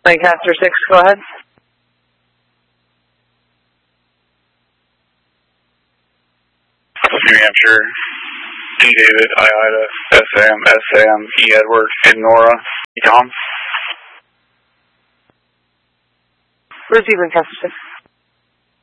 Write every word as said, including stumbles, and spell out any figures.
Lancaster six, go ahead. New Hampshire, D. David, I, Ida, S M, S M, E. Edward, and Nora, E. Tom. Receive Lancaster six.